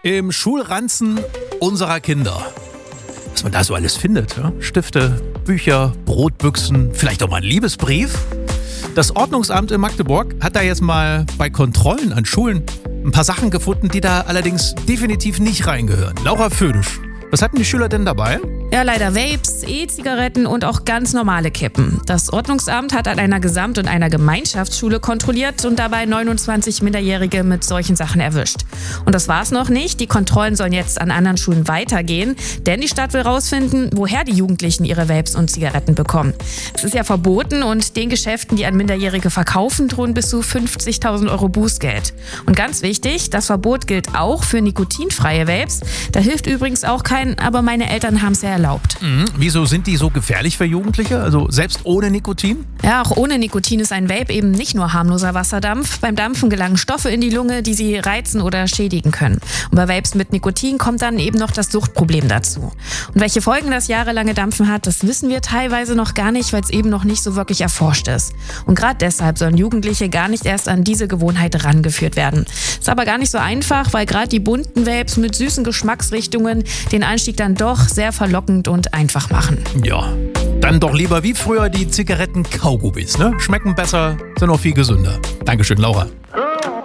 Im Schulranzen unserer Kinder. Was man da so alles findet. Ja? Stifte, Bücher, Brotbüchsen, vielleicht auch mal ein Liebesbrief. Das Ordnungsamt in Magdeburg hat da jetzt mal bei Kontrollen an Schulen ein paar Sachen gefunden, die da allerdings definitiv nicht reingehören. Laura Födisch, was hatten die Schüler denn dabei? Ja, leider Vapes, E-Zigaretten und auch ganz normale Kippen. Das Ordnungsamt hat an einer Gesamt- und einer Gemeinschaftsschule kontrolliert und dabei 29 Minderjährige mit solchen Sachen erwischt. Und das war's noch nicht. Die Kontrollen sollen jetzt an anderen Schulen weitergehen, denn die Stadt will rausfinden, woher die Jugendlichen ihre Vapes und Zigaretten bekommen. Es ist ja verboten und den Geschäften, die an Minderjährige verkaufen, drohen bis zu 50.000 Euro Bußgeld. Und ganz wichtig, das Verbot gilt auch für nikotinfreie Vapes. Da hilft übrigens auch kein, aber meine Eltern haben es ja erlaubt. Wieso sind die so gefährlich für Jugendliche? Also selbst ohne Nikotin? Ja, auch ohne Nikotin ist ein Vape eben nicht nur harmloser Wasserdampf. Beim Dampfen gelangen Stoffe in die Lunge, die sie reizen oder schädigen können. Und bei Vapes mit Nikotin kommt dann eben noch das Suchtproblem dazu. Und welche Folgen das jahrelange Dampfen hat, das wissen wir teilweise noch gar nicht, weil es eben noch nicht so wirklich erforscht ist. Und gerade deshalb sollen Jugendliche gar nicht erst an diese Gewohnheit rangeführt werden. Ist aber gar nicht so einfach, weil gerade die bunten Vapes mit süßen Geschmacksrichtungen den Einstieg dann doch sehr verlockend und einfach machen. Ja, dann doch lieber wie früher die Zigaretten-Kaugummis, ne? Schmecken besser, sind auch viel gesünder. Dankeschön, Laura.